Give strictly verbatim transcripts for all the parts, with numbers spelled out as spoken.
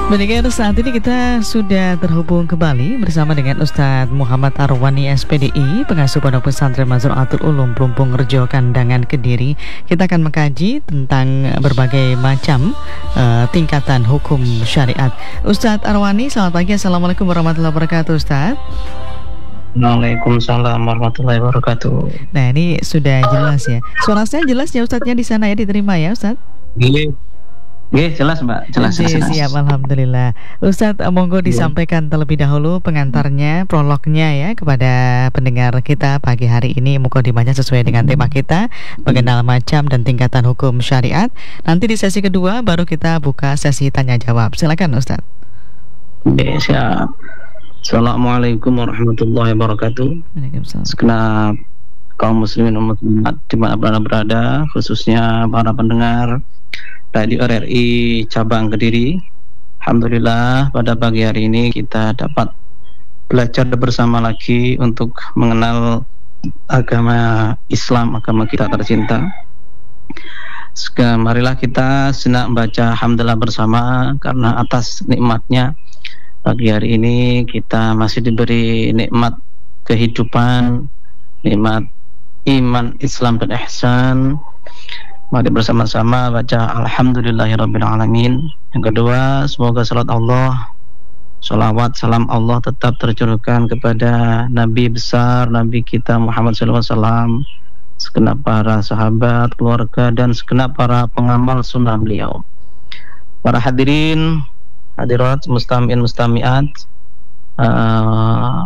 Mendengar saat ini kita sudah terhubung kembali bersama dengan Ustadz Muhammad Arwani S P D I, pengasuh Pondok Pesantren Mazharatul Ulum Plumpung Rejo Kandangan Kediri. Kita akan mengkaji tentang berbagai macam uh, tingkatan hukum syariat. Ustadz Arwani, selamat pagi. Assalamualaikum warahmatullahi wabarakatuh, Ustadz. Waalaikumsalam warahmatullahi wabarakatuh. Nah, ini sudah jelas ya. Suara saya jelas ya Ustadznya di sana ya, diterima ya Ustadz? Iya. Oke, jelas Mbak, jelas, Oke, jelas. Siap, Alhamdulillah. Ustadz, monggo disampaikan terlebih dahulu pengantarnya, prolognya ya kepada pendengar kita pagi hari ini. Monggo dibaca sesuai dengan tema kita, mengenal macam dan tingkatan hukum syariat. Nanti di sesi kedua baru kita buka sesi tanya jawab. Silakan Ustadz. Oke, siap. Assalamualaikum warahmatullahi wabarakatuh. Waalaikumsalam. Segenap kaum muslimin dan muslimat dimanapun berada, khususnya para pendengar Radio R R I cabang Kediri. Alhamdulillah pada pagi hari ini kita dapat belajar bersama lagi untuk mengenal agama Islam, agama kita tercinta. Sekarang marilah kita senak membaca hamdalah bersama, karena atas nikmatnya pagi hari ini kita masih diberi nikmat kehidupan, nikmat iman, Islam dan ihsan. Mari bersama-sama baca Alhamdulillahirabbil alamin. Yang kedua, semoga salat Allah, salawat, salam Allah tetap tercurahkan kepada Nabi besar, Nabi kita Muhammad shallallahu alaihi wasallam, segenap para sahabat, keluarga, dan segenap para pengamal sunnah beliau. Para hadirin, hadirat, mustami'in, mustami'at, uh,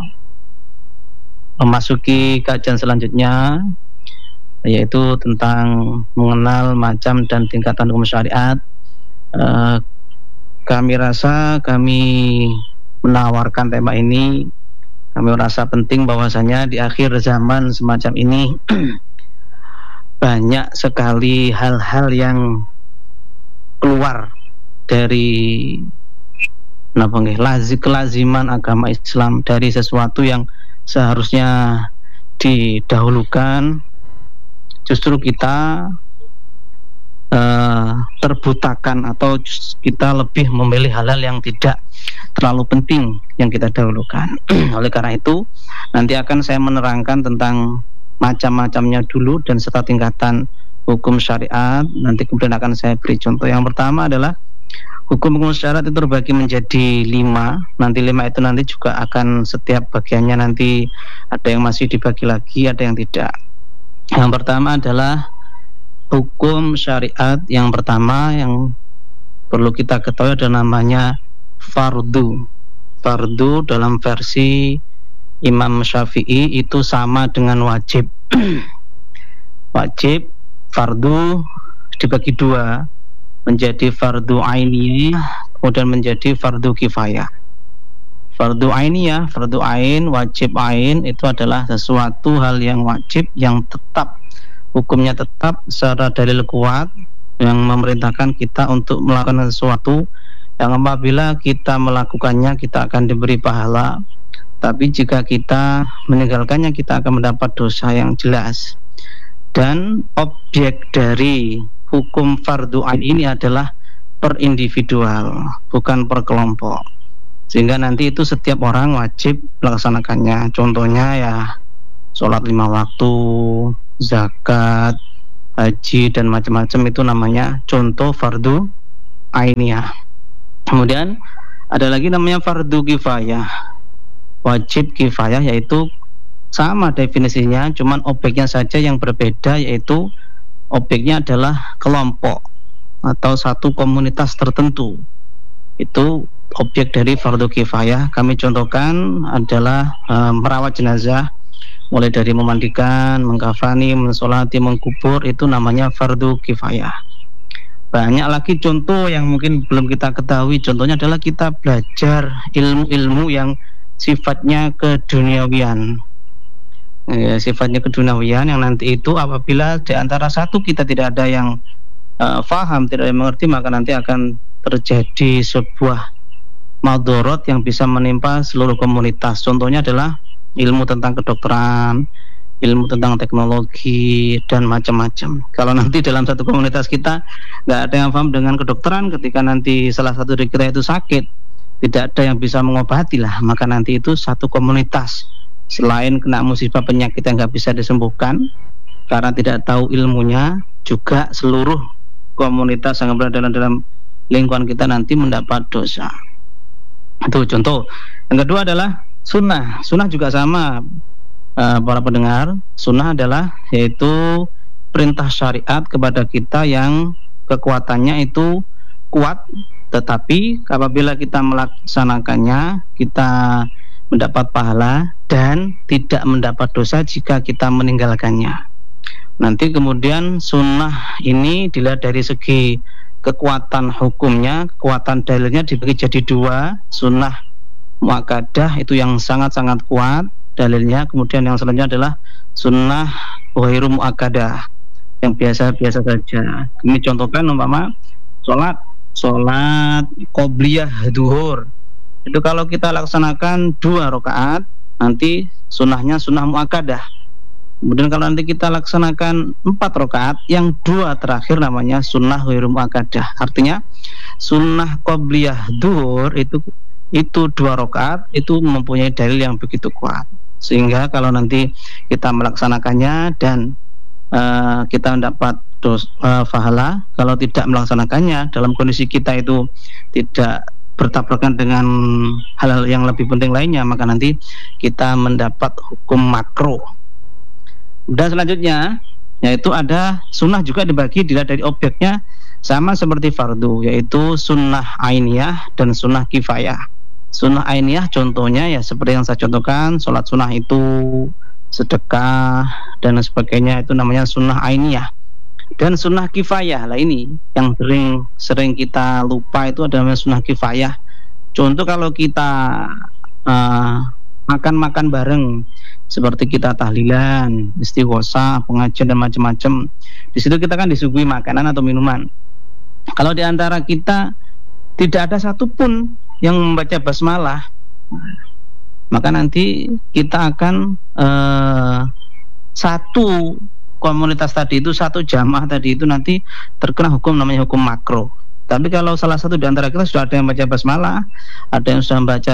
memasuki kajian selanjutnya, yaitu tentang mengenal macam dan tingkatan hukum syariat. Uh, kami rasa kami menawarkan tema ini, kami merasa penting bahwasanya di akhir zaman semacam ini banyak sekali hal-hal yang keluar dari kelaziman agama Islam, dari sesuatu yang seharusnya didahulukan. Justru kita uh, terbutakan, atau kita lebih memilih hal-hal yang tidak terlalu penting yang kita dahulukan. Oleh karena itu, nanti akan saya menerangkan tentang macam-macamnya dulu dan serta tingkatan hukum syariat. Nanti kemudian akan saya beri contoh. Yang pertama adalah hukum-hukum syariat itu terbagi menjadi lima. Nanti lima itu nanti juga akan setiap bagiannya nanti ada yang masih dibagi lagi, ada yang tidak. Yang pertama adalah hukum syariat. Yang pertama yang perlu kita ketahui adalah namanya fardu. Fardu dalam versi Imam Syafi'i itu sama dengan wajib. Wajib, fardu dibagi dua, menjadi fardu ainiyah, kemudian menjadi fardu kifayah. Fardu ainiyah, fardu ain, wajib ain itu adalah sesuatu hal yang wajib, yang tetap, hukumnya tetap secara dalil kuat, yang memerintahkan kita untuk melakukan sesuatu yang apabila kita melakukannya kita akan diberi pahala, tapi jika kita meninggalkannya kita akan mendapat dosa yang jelas. Dan objek dari hukum fardu ain ini adalah per individual, bukan per kelompok, sehingga nanti itu setiap orang wajib melaksanakannya. Contohnya ya sholat lima waktu, zakat, haji, dan macam-macam, itu namanya contoh fardu ainiyah. Kemudian ada lagi namanya fardu kifayah, wajib kifayah, yaitu sama definisinya, cuman objeknya saja yang berbeda, yaitu objeknya adalah kelompok atau satu komunitas tertentu. Itu objek dari fardu kifayah. Kami contohkan adalah e, merawat jenazah, mulai dari memandikan, mengkafani, mensolati, mengkubur, itu namanya fardu kifayah. Banyak lagi contoh yang mungkin belum kita ketahui. Contohnya adalah kita belajar ilmu-ilmu yang sifatnya keduniawian, ya, sifatnya keduniawian yang nanti itu apabila di antara satu kita tidak ada yang uh, faham, tidak ada yang mengerti, maka nanti akan terjadi sebuah madorot yang bisa menimpa seluruh komunitas. Contohnya adalah ilmu tentang kedokteran, ilmu tentang teknologi dan macam-macam. Kalau nanti dalam satu komunitas kita nggak ada yang paham dengan kedokteran, ketika nanti salah satu dari kita itu sakit, tidak ada yang bisa mengobati lah, maka nanti itu satu komunitas selain kena musibah penyakit yang nggak bisa disembuhkan karena tidak tahu ilmunya, juga seluruh komunitas yang berada dalam, dalam lingkungan kita nanti mendapat dosa. Itu contoh. Yang kedua adalah sunnah. Sunnah juga sama, uh, para pendengar. Sunnah adalah yaitu perintah syariat kepada kita yang kekuatannya itu kuat, tetapi apabila kita melaksanakannya kita mendapat pahala dan tidak mendapat dosa jika kita meninggalkannya. Nanti kemudian sunnah ini dilihat dari segi kekuatan hukumnya, kekuatan dalilnya dibagi jadi dua. Sunnah muakkadah itu yang sangat-sangat kuat dalilnya, kemudian yang selanjutnya adalah sunnah ghairu muakkadah yang biasa-biasa saja. Ini contohkan umpama sholat sholat qobliyah duhur, itu kalau kita laksanakan dua rakaat nanti sunnahnya sunnah muakkadah. Kemudian kalau nanti kita laksanakan empat rakaat, yang dua terakhir namanya sunnah ghairu muakkadah. Artinya sunnah qobliyah duhur itu itu dua rakaat itu mempunyai dalil yang begitu kuat, sehingga kalau nanti kita melaksanakannya dan uh, kita mendapat dos, uh, pahala. Kalau tidak melaksanakannya dalam kondisi kita itu tidak bertabrakan dengan hal-hal yang lebih penting lainnya, maka nanti kita mendapat hukum makruh. Dan selanjutnya yaitu ada sunnah juga dibagi dilihat dari objeknya, sama seperti fardu, yaitu sunnah ainiyah dan sunnah kifayah. Sunnah ainiyah contohnya ya seperti yang saya contohkan, sholat sunnah itu, sedekah dan sebagainya, itu namanya sunnah ainiyah. Dan sunnah kifayah lah ini yang sering sering kita lupa, itu adalah sunnah kifayah. Contoh kalau kita uh, makan-makan bareng, seperti kita tahlilan, istighosah, pengajian dan macam-macam. Di situ kita kan disuguhi makanan atau minuman. Kalau di antara kita tidak ada satupun yang membaca basmalah, maka nanti kita akan uh, satu komunitas tadi itu, satu jamaah tadi itu nanti terkena hukum namanya hukum makruh. Tapi kalau salah satu di antara kita sudah ada yang baca basmalah, ada yang sudah membaca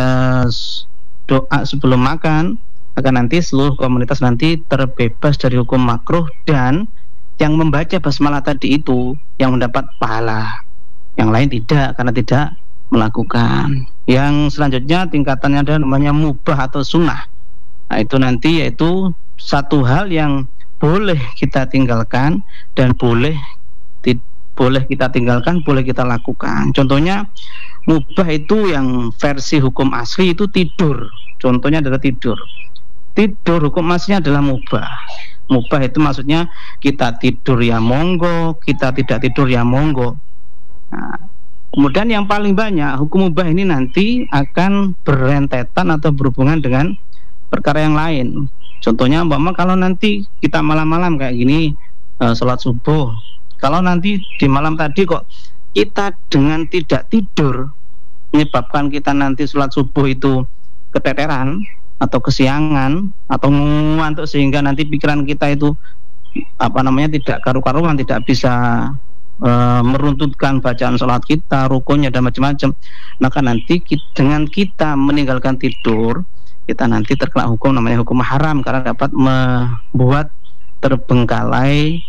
doa sebelum makan, maka nanti seluruh komunitas nanti terbebas dari hukum makruh, dan yang membaca basmalah tadi itu yang mendapat pahala, yang lain tidak, karena tidak melakukan. Yang selanjutnya tingkatannya ada namanya mubah atau sunnah. Nah, itu nanti yaitu satu hal yang boleh kita tinggalkan dan boleh ti- boleh kita tinggalkan, boleh kita lakukan. Contohnya mubah itu yang versi hukum asli itu tidur. Contohnya adalah tidur. Tidur hukum aslinya adalah mubah. Mubah itu maksudnya kita tidur ya monggo, kita tidak tidur ya monggo. Nah, kemudian yang paling banyak hukum mubah ini nanti akan berentetan atau berhubungan dengan perkara yang lain. Contohnya umpama kalau nanti kita malam-malam kayak gini uh, sholat subuh, kalau nanti di malam tadi kok kita dengan tidak tidur menyebabkan kita nanti sholat subuh itu keteteran atau kesiangan atau ngantuk, sehingga nanti pikiran kita itu apa namanya tidak karu-karuan, tidak bisa e, meruntutkan bacaan sholat kita, rukunnya dan macam-macam, maka nanti kita, dengan kita meninggalkan tidur, kita nanti terkena hukum namanya hukum haram, karena dapat membuat terbengkalai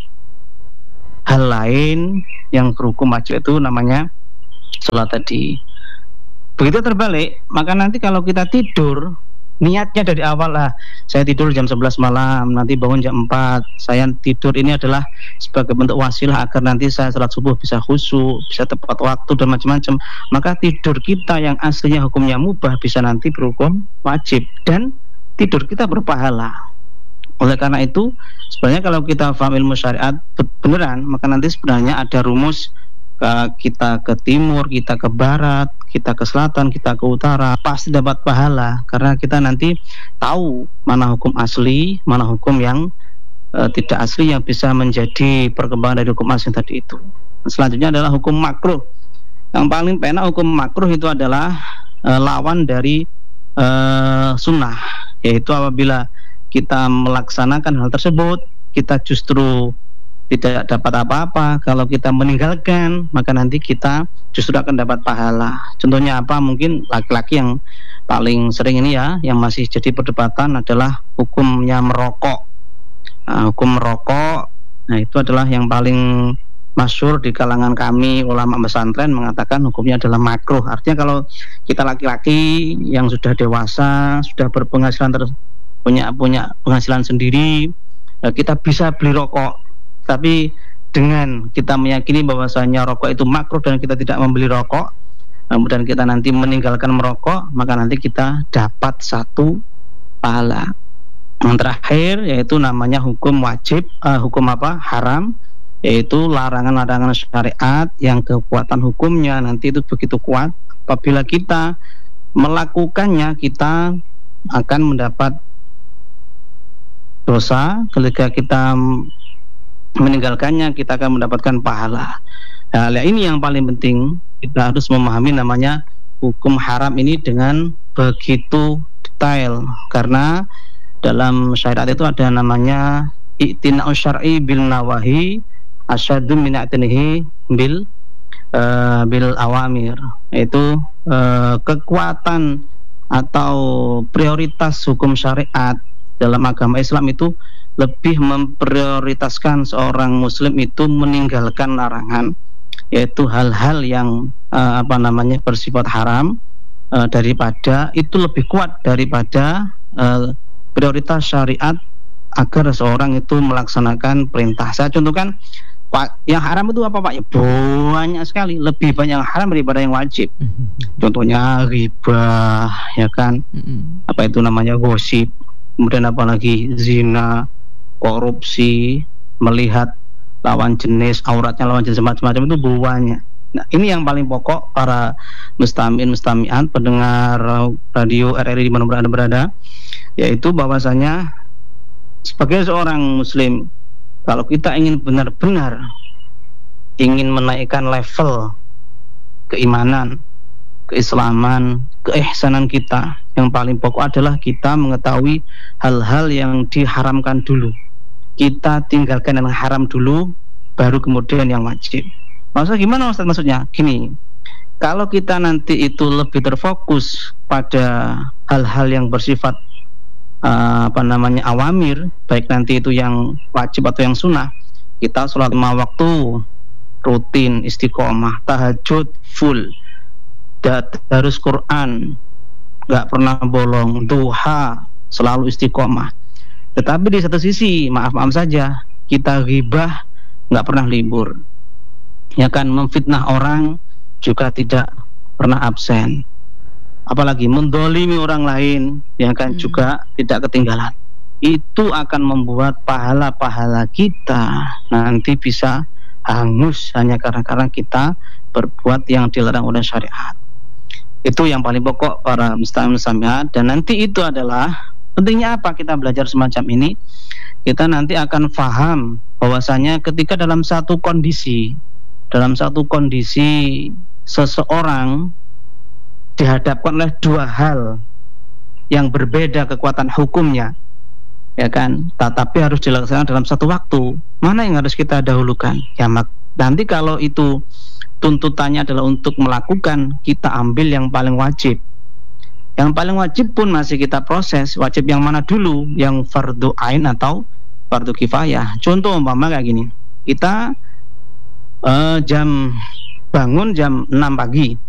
hal lain yang berhukum wajib, itu namanya sholat tadi. Begitu terbalik, maka nanti kalau kita tidur, niatnya dari awal lah, saya tidur jam sebelas malam, nanti bangun jam empat, saya tidur ini adalah sebagai bentuk wasilah agar nanti saya sholat subuh bisa khusyuk, bisa tepat waktu dan macam-macam, maka tidur kita yang aslinya hukumnya mubah bisa nanti berhukum wajib dan tidur kita berpahala. Oleh karena itu sebenarnya kalau kita paham ilmu syariat beneran, maka nanti sebenarnya ada rumus, kita ke timur, kita ke barat, kita ke selatan, kita ke utara, pasti dapat pahala, karena kita nanti tahu mana hukum asli, mana hukum yang e, tidak asli yang bisa menjadi perkembangan dari hukum asli tadi itu. Selanjutnya adalah hukum makruh. Yang paling penak hukum makruh itu adalah e, lawan dari e, sunnah, yaitu apabila kita melaksanakan hal tersebut, kita justru tidak dapat apa-apa. Kalau kita meninggalkan, maka nanti kita justru akan dapat pahala. Contohnya apa? Mungkin laki-laki yang paling sering ini ya, yang masih jadi perdebatan adalah hukumnya merokok. Nah, hukum merokok, nah itu adalah yang paling masyhur di kalangan kami ulama pesantren, mengatakan hukumnya adalah makruh. Artinya kalau kita laki-laki yang sudah dewasa, sudah berpenghasilan terus punya punya penghasilan sendiri, kita bisa beli rokok. Tapi dengan kita meyakini bahwasanya rokok itu makruh dan kita tidak membeli rokok, kemudian kita nanti meninggalkan merokok, maka nanti kita dapat satu pahala. Yang terakhir yaitu namanya hukum wajib, uh, hukum apa? Haram, yaitu larangan-larangan syariat yang kekuatan hukumnya nanti itu begitu kuat. Apabila kita melakukannya, kita akan mendapat dosa. Ketika kita meninggalkannya, kita akan mendapatkan pahala. Nah, ini yang paling penting, kita harus memahami namanya hukum haram ini dengan begitu detail, karena dalam syariat itu ada namanya i'tina'u syar'i bil nawahi asyaddu min i'tinihi bil uh, bil awamir, yaitu uh, kekuatan atau prioritas hukum syariat dalam agama Islam itu lebih memprioritaskan seorang muslim itu meninggalkan larangan, yaitu hal-hal yang uh, apa namanya bersifat haram, uh, daripada itu lebih kuat daripada uh, prioritas syariat agar seorang itu melaksanakan perintah. Saya contohkan, Pak, yang haram itu apa Pak? Ya, banyak sekali, lebih banyak yang haram daripada yang wajib. Contohnya riba, ya kan? Apa itu namanya gosip, kemudian apalagi zina, korupsi, melihat lawan jenis, auratnya lawan jenis macam-macam, itu banyak. Nah, ini yang paling pokok para mustami'in mustami'at pendengar radio R R I di mana berada berada, yaitu bahwasanya sebagai seorang muslim, kalau kita ingin benar-benar ingin menaikkan level keimanan, keislaman, keihsanan kita, yang paling pokok adalah kita mengetahui hal-hal yang diharamkan dulu. Kita tinggalkan yang haram dulu, baru kemudian yang wajib. Maksudnya gimana Ustaz? Maksudnya gini, kalau kita nanti itu lebih terfokus pada hal-hal yang bersifat uh, apa namanya awamir, baik nanti itu yang wajib atau yang sunnah, kita sholat lima waktu rutin, istiqomah, tahajud full, harus Quran nggak pernah bolong, duha selalu istiqomah. Tetapi di satu sisi, maaf-maaf saja, kita ghibah nggak pernah libur, ya kan, memfitnah orang juga tidak pernah absen, apalagi mendolimi orang lain, ya kan, hmm. juga tidak ketinggalan. Itu akan membuat pahala-pahala kita nanti bisa hangus hanya karena kita berbuat yang dilarang oleh syariat. Itu yang paling pokok para mustami'at. Dan nanti itu adalah pentingnya apa kita belajar semacam ini. Kita nanti akan paham bahwasanya ketika dalam satu kondisi dalam satu kondisi seseorang dihadapkan oleh dua hal yang berbeda kekuatan hukumnya, ya kan, tetapi harus dilaksanakan dalam satu waktu, mana yang harus kita dahulukan? Ya, nanti kalau itu tuntutannya adalah untuk melakukan, kita ambil yang paling wajib. Yang paling wajib pun masih kita proses. Wajib yang mana dulu? Yang fardu ain atau fardu kifayah. Contoh umpama kayak gini, kita uh, jam bangun jam enam pagi,